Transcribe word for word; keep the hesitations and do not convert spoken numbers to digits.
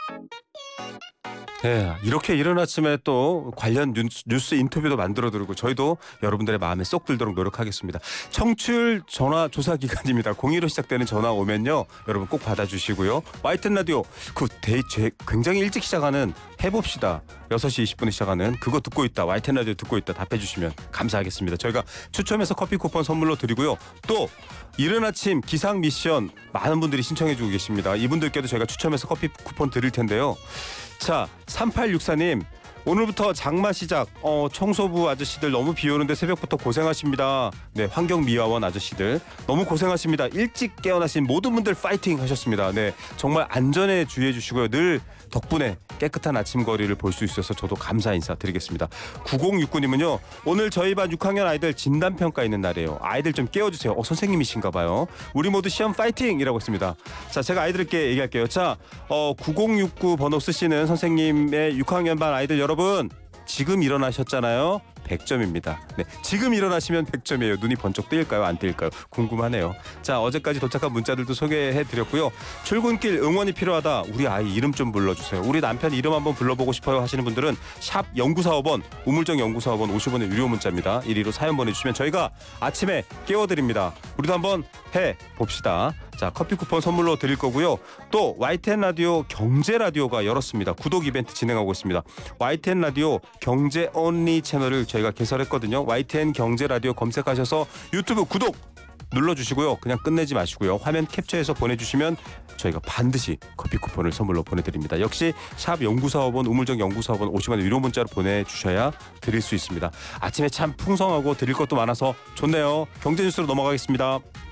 네, 이렇게 이른 아침에 또 관련 뉴스, 뉴스 인터뷰도 만들어 드리고 저희도 여러분들의 마음에 쏙 들도록 노력하겠습니다. 청취율 전화 조사 기간입니다. 공이로 시작되는 전화 오면요. 여러분 꼭 받아주시고요. 와이텐 라디오 그 데이 제 굉장히 일찍 시작하는 해봅시다. 여섯 시 이십 분에 시작하는 그거 듣고 있다. 와이텐 라디오 듣고 있다. 답해 주시면 감사하겠습니다. 저희가 추첨해서 커피 쿠폰 선물로 드리고요. 또 이른 아침 기상 미션 많은 분들이 신청해 주고 계십니다. 이분들께도 저희가 추첨해서 커피 쿠폰 드릴 텐데요. 자, 삼팔육사 님 오늘부터 장마 시작. 어, 청소부 아저씨들 너무 비 오는데 새벽부터 고생하십니다. 네, 환경미화원 아저씨들 너무 고생하십니다. 일찍 깨어나신 모든 분들 파이팅 하셨습니다. 네, 정말 안전에 주의해 주시고요. 늘 덕분에 깨끗한 아침 거리를 볼 수 있어서 저도 감사 인사 드리겠습니다. 구공육구 님은요. 오늘 저희 반 육 학년 아이들 진단평가 있는 날이에요. 아이들 좀 깨워주세요. 어, 선생님이신가 봐요. 우리 모두 시험 파이팅! 이라고 했습니다. 자, 제가 아이들께 얘기할게요. 자, 어, 구공육구 번호 쓰시는 선생님의 육 학년 반 아이들 여러분 지금 일어나셨잖아요. 백 점입니다. 네, 지금 일어나시면 백 점이에요. 눈이 번쩍 뜨일까요? 안 뜨일까요? 궁금하네요. 자, 어제까지 도착한 문자들도 소개해드렸고요. 출근길 응원이 필요하다. 우리 아이 이름 좀 불러주세요. 우리 남편 이름 한번 불러보고 싶어요 하시는 분들은 샵 영구사오 번 우물정 영구사오 번 오십 원의 유료 문자입니다. 일위로 사연 보내주시면 저희가 아침에 깨워드립니다. 우리도 한번 해봅시다. 자, 커피 쿠폰 선물로 드릴 거고요. 또 와이텐 라디오 경제 라디오가 열었습니다. 구독 이벤트 진행하고 있습니다. 와이텐 라디오 경제 온리 채널을 저희가 개설했거든요. 와이텐 경제 라디오 검색하셔서 유튜브 구독 눌러주시고요. 그냥 끝내지 마시고요. 화면 캡처해서 보내주시면 저희가 반드시 커피 쿠폰을 선물로 보내드립니다. 역시 샵 영구사오 번 우물정 영구사오 번 오십 원의 유료 문자로 보내주셔야 드릴 수 있습니다. 아침에 참 풍성하고 드릴 것도 많아서 좋네요. 경제 뉴스로 넘어가겠습니다.